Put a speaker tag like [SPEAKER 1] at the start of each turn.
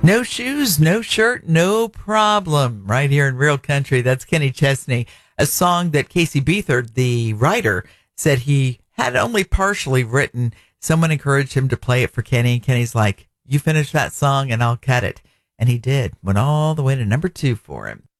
[SPEAKER 1] No shoes, no shirt, no problem. Right here in Real Country. That's Kenny Chesney, a song that Casey Beathard, the writer, said he had only partially written. Someone encouraged him to play it for Kenny, and Kenny's like, you finish that song and I'll cut it. And he did. Went all the way to number 2 for him.